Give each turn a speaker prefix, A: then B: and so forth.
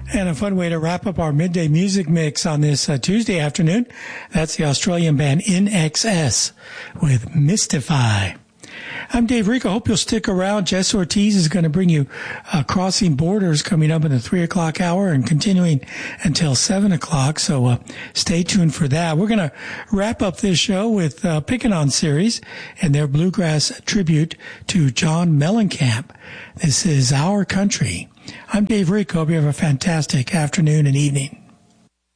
A: And a fun way to wrap up our midday music mix on this Tuesday afternoon. That's the Australian band INXS with Mystify. I'm Dave Rico. Hope you'll stick around. Jess Ortiz is going to bring you Crossing Borders coming up in the 3 o'clock hour and continuing until 7 o'clock. So stay tuned for that. We're going to wrap up this show with Pickin' On Series and their bluegrass tribute to John Mellencamp. This is Our Country. I'm Dave Rico. Hope you have a fantastic afternoon and evening.